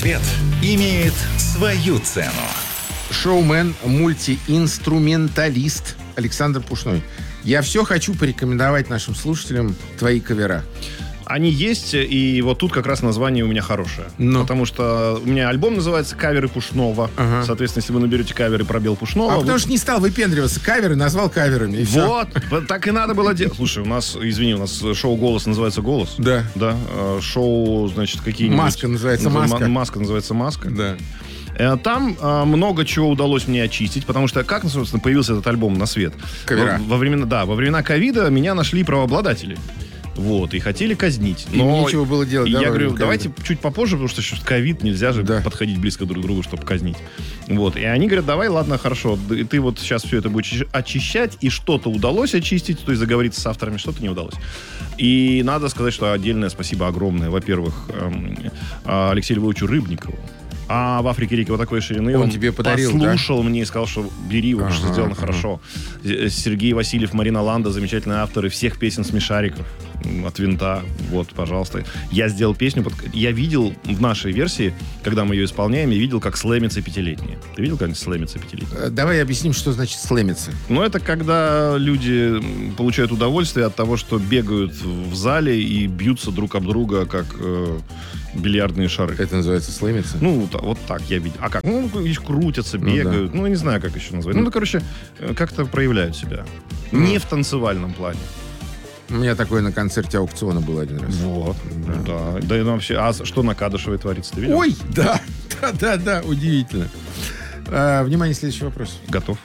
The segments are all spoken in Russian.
свет» имеет свою цену. Шоумен, мультиинструменталист Александр Пушной. Я все хочу порекомендовать нашим слушателям твои кавера. Они есть, и вот тут как раз название у меня хорошее. Потому что у меня альбом называется «Каверы Пушного». Ага. Соответственно, если вы наберете «Каверы» пробел Пушного... потому что не стал выпендриваться каверы, назвал каверами. И вот, так и надо было делать. Слушай, у нас шоу «Голос» называется «Голос». Да. Да. Шоу, значит, какие-нибудь... «Маска» называется «Маска». «Маска» называется «Маска». Да. Там много чего удалось мне очистить, потому что как, собственно, появился этот альбом на свет? Кавера. Во времена ковида меня нашли правообладатели. Вот, и хотели казнить. Но нечего было делать. Я говорю, давайте чуть попозже, потому что сейчас ковид, нельзя же подходить близко друг к другу, чтобы казнить. Вот, и они говорят, давай, ладно, хорошо, ты вот сейчас все это будешь очищать, и что-то удалось очистить, то есть заговориться с авторами, что-то не удалось. И надо сказать, что отдельное спасибо огромное, во-первых, Алексею Львовичу Рыбникову. А в «Африке реки вот такой ширины» он тебе подарил, послушал мне и сказал, что бери, что сделано хорошо. Сергей Васильев, Марина Ланда, замечательные авторы всех песен «Смешариков», от «Винта». Вот, пожалуйста. Я сделал песню. Я видел в нашей версии, когда мы ее исполняем, я видел, как слэмятся пятилетние. Ты видел, как слэмятся пятилетние? Давай объясним, что значит слэмиться. Ну, это когда люди получают удовольствие от того, что бегают в зале и бьются друг об друга, как бильярдные шары. Это называется слэмиться? Ну, вот так я видел. А как? Ну, их крутятся, бегают. Ну, не знаю, как еще назвать. Ну, короче, как-то проявляют себя. Не в танцевальном плане. У меня такое на концерте аукциона было один раз. Вот. Да. Да, вообще. А что на Кадышевой творится, ты видел? Ой, да, удивительно. Внимание, следующий вопрос. Готов.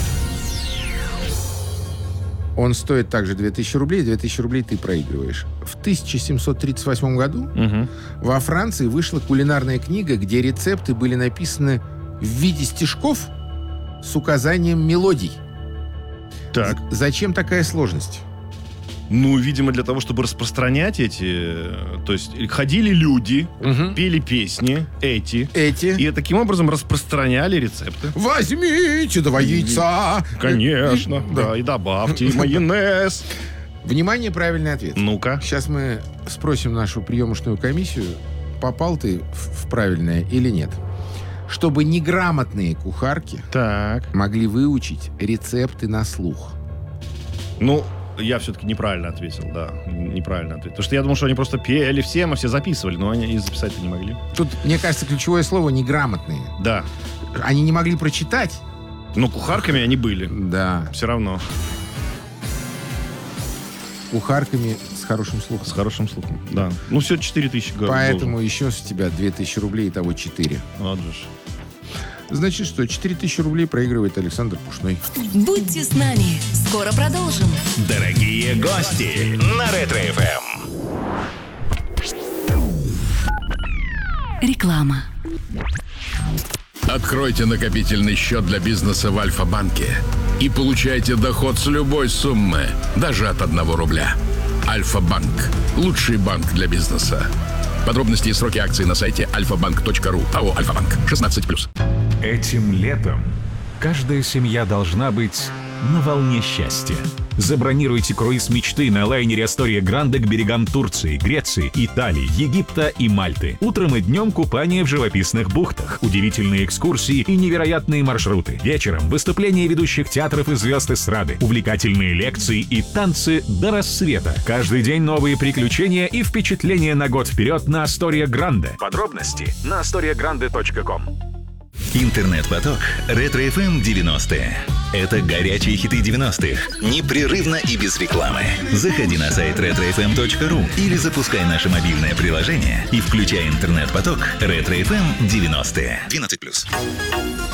Он стоит также 2000 рублей. 2000 рублей ты проигрываешь. В 1738 году во Франции вышла кулинарная книга, где рецепты были написаны в виде стишков с указанием мелодий. Так. Зачем такая сложность? Ну, видимо, для того, чтобы распространять эти... То есть ходили люди, пели песни, эти. И таким образом распространяли рецепты. Возьмите 2 яйца. Конечно. Да, и добавьте майонез. Внимание, правильный ответ. Ну-ка. Сейчас мы спросим нашу приемочную комиссию, попал ты в правильное или нет. Чтобы неграмотные кухарки могли выучить рецепты на слух. Ну... Я все-таки неправильно ответил, да. Неправильно ответил. Потому что я думал, что они просто пели всем, а все записывали, но они и записать-то не могли. Тут, мне кажется, ключевое слово «неграмотные». Да. Они не могли прочитать. Но кухарками они были. Да. Все равно. Кухарками с хорошим слухом. С хорошим слухом, да. Ну, все 4000 год. Поэтому еще с тебя 2000 рублей, итого 4. Вот же ж. Значит, что 4000 рублей проигрывает Александр Пушной. Будьте с нами. Скоро продолжим. Дорогие гости на Ретро-ФМ. Реклама. Откройте накопительный счет для бизнеса в Альфа-банке и получайте доход с любой суммы, даже от 1 рубля. Альфа-банк. Лучший банк для бизнеса. Подробности и сроки акций на сайте alfabank.ru. АО «Альфа-банк». 16+. Этим летом каждая семья должна быть на волне счастья. Забронируйте круиз мечты на лайнере Астория Гранде к берегам Турции, Греции, Италии, Египта и Мальты. Утром и днем купание в живописных бухтах, удивительные экскурсии и невероятные маршруты. Вечером выступления ведущих театров и звезд эстрады, увлекательные лекции и танцы до рассвета. Каждый день новые приключения и впечатления на год вперед на Астория Гранде. Подробности на astoriagrande.com. Интернет-поток Ретро-ФМ 90-е. Это горячие хиты 90-х. Непрерывно и без рекламы. Заходи на сайт retrofm.ru или запускай наше мобильное приложение и включай интернет-поток Ретро-ФМ 90-е. 12+.